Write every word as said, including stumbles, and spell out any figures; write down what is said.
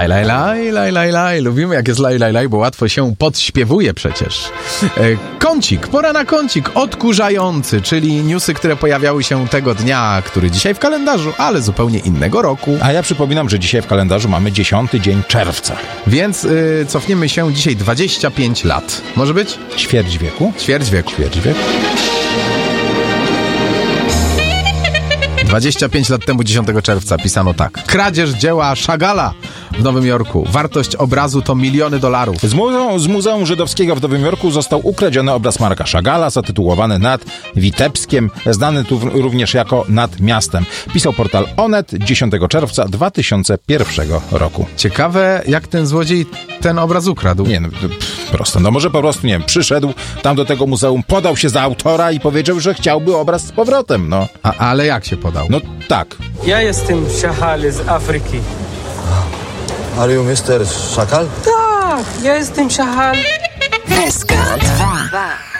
Laj, laj, laj, laj, laj, laj. Lubimy jak jest laj, laj, laj, bo łatwo się podśpiewuje przecież. E, kącik, pora na kącik odkurzający, czyli newsy, które pojawiały się tego dnia, który dzisiaj w kalendarzu, ale zupełnie innego roku. A ja przypominam, że dzisiaj w kalendarzu mamy dziesiąty dzień czerwca. Więc y, cofniemy się dzisiaj dwadzieścia pięć lat. Może być? Ćwierć wieku. Ćwierć wieku. Ćwierć wieku. dwadzieścia pięć lat temu, dziesiątego czerwca, pisano tak. Kradzież dzieła Chagalla w Nowym Jorku. Wartość obrazu to miliony dolarów. Z muzeum, z Muzeum Żydowskiego w Nowym Jorku został ukradziony obraz Marka Chagalla, zatytułowany Nad Witebskiem, znany tu również jako Nad Miastem. Pisał portal Onet dziesiątego czerwca dwa tysiące pierwszego roku. Ciekawe, jak ten złodziej ten obraz ukradł. Nie, no, pff, prosto. No może po prostu, nie wiem, przyszedł tam do tego muzeum, podał się za autora i powiedział, że chciałby obraz z powrotem, no. A, ale jak się podał? No tak. Ja jestem Chagall z Afryki. Are you mister Szakal? Tak, ja jestem Chagall. S K dwa.